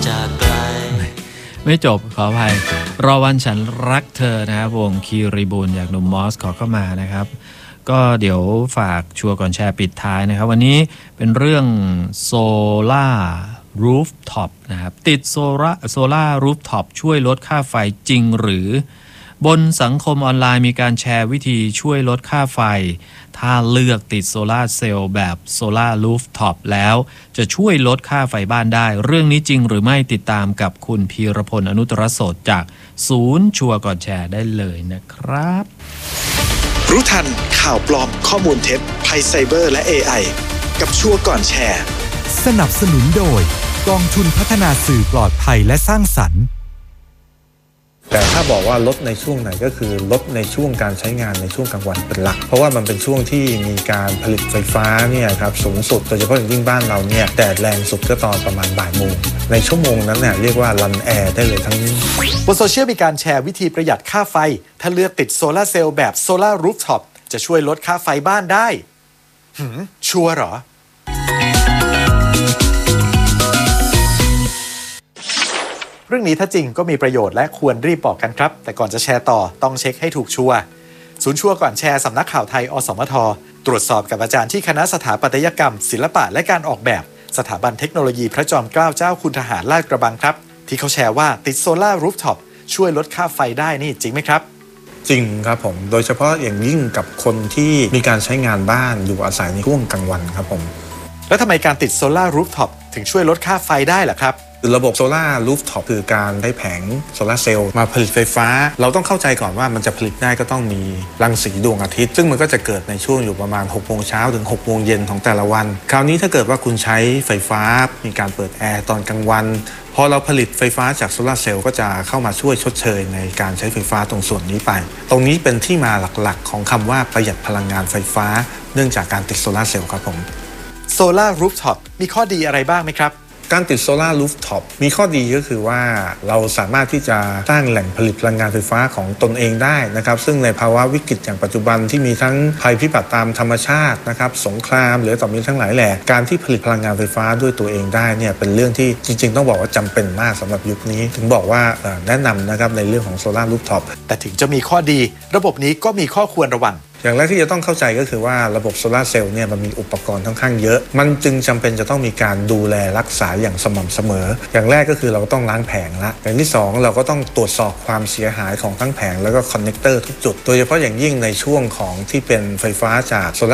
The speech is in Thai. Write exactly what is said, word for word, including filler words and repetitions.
จากไกลไม่จบขออภัยรอวันฉันรักเธอนะครับวงคีรีบูลจากหนุ่มมอสขอเข้ามานะครับก็เดี๋ยวฝากชัวร์ก่อนแชร์ปิดท้ายนะครับวันนี้เป็นเรื่องโซล่ารูฟท็อปนะครับติดโซล่าโซล่ารูฟท็อปช่วยลดค่าไฟจริงหรือบนสังคมออนไลน์มีการแชร์วิธีช่วยลดค่าไฟถ้าเลือกติดโซล่าเซลล์แบบโซล่ารูฟท็อปแล้วจะช่วยลดค่าไฟบ้านได้เรื่องนี้จริงหรือไม่ติดตามกับคุณพีรพลอนุตตรโสดจากศูนย์ชัวร์ก่อนแชร์ได้เลยนะครับรู้ทันข่าวปลอมข้อมูลเท็จภัยไซเบอร์และ เอ ไอ กับชัวร์ก่อนแชร์สนับสนุนโดยกองทุนพัฒนาสื่อปลอดภัยและสร้างสรรค์แต่ถ้าบอกว่าลดในช่วงไหนก็คือลดในช่วงการใช้งานในช่วงกลางวันเป็นหลักเพราะว่ามันเป็นช่วงที่มีการผลิตไฟฟ้าเนี่ยครับสูงสุดโดยเฉพาะอย่างยิ่งบ้านเราเนี่ยแดดแรงสุดก็ตอนประมาณบ่ายโมงในชั่วโมงนั้นเนี่ยเรียกว่ารันแอร์ได้เลยทั้งนี้บนโซเชียลมีการแชร์วิธีประหยัดค่าไฟถ้าเลือกติดโซลาร์เซลล์แบบโซลาร์รูฟท็อปจะช่วยลดค่าไฟบ้านได้หืมชัวร์เหรอเรื่องนี้ถ้าจริงก็มีประโยชน์และควรรีบบอกกันครับแต่ก่อนจะแชร์ต่อต้องเช็คให้ถูกชัวร์ศูนย์ชัวร์ก่อนแชร์สำนักข่าวไทยอสมทตรวจสอบกับอาจารย์ที่คณะสถาปัตยกรรมศิลปะและการออกแบบสถาบันเทคโนโลยีพระจอมเกล้าเจ้าคุณทหารลาดกระบังครับที่เขาแชร์ว่าติดโซล่ารูฟท็อปช่วยลดค่าไฟได้นี่จริงไหมครับจริงครับผมโดยเฉพาะอย่างยิ่งกับคนที่มีการใช้งานบ้านอยู่อาศัยในช่วงกลางวันครับผมแล้วทำไมการติดโซล่ารูฟท็อปถึงช่วยลดค่าไฟได้ล่ะครับระบบโซล่ารูฟท็อปคือการได้แผงโซล่าเซลล์มาผลิตไฟฟ้าเราต้องเข้าใจก่อนว่ามันจะผลิตได้ก็ต้องมีรังสีดวงอาทิตย์ซึ่งมันก็จะเกิดในช่วงอยู่ประมาณหกโมงเช้าถึงหกโมงเย็นของแต่ละวันคราวนี้ถ้าเกิดว่าคุณใช้ไฟฟ้ามีการเปิดแอร์ตอนกลางวันพอเราผลิตไฟฟ้าจากโซลาร์เซลล์ก็จะเข้ามาช่วยชดเชยในการใช้ไฟฟ้าตรงส่วนนี้ไปตรงนี้เป็นที่มาหลักๆของคำว่าประหยัดพลังงานไฟฟ้าเนื่องจากการติดโซลาร์เซลล์ครับผมโซลาร์รูฟท็อปมีข้อดีอะไรบ้างไหมครับการติดโซลาร์รูฟท็อปมีข้อดีก็คือว่าเราสามารถที่จะสร้างแหล่งผลิตพลังงานไฟฟ้าของตนเองได้นะครับซึ่งในภาวะวิกฤตอย่างปัจจุบันที่มีทั้งภัยพิบัติตามธรรมชาตินะครับสงครามหรือต่อมีทั้งหลายแหล่การที่ผลิตพลังงานไฟฟ้าด้วยตัวเองได้เนี่ยเป็นเรื่องที่จริงๆต้องบอกว่าจำเป็นมากสำหรับยุคนี้ถึงบอกว่าแนะนำนะครับในเรื่องของโซลาร์รูฟท็อปแต่ถึงจะมีข้อดีระบบนี้ก็มีข้อควรระวังอย่างแรกที่จะต้องเข้าใจก็คือว่าระบบโซลาร์เซลล์เนี่ยมันมีอุปกรณ์ค่อนข้างเยอะมันจึงจำเป็นจะต้องมีการดูแลรักษาอย่างสม่ำเสมออย่างแรกก็คือเราก็ต้องล้างแผงละอย่างที่สองเราก็ต้องตรวจสอบความเสียหายของทั้งแผงแล้วก็คอนเนคเตอร์ทุกจุดโดยเฉพาะอย่างยิ่งในช่วงของที่เป็นไฟฟ้าจาก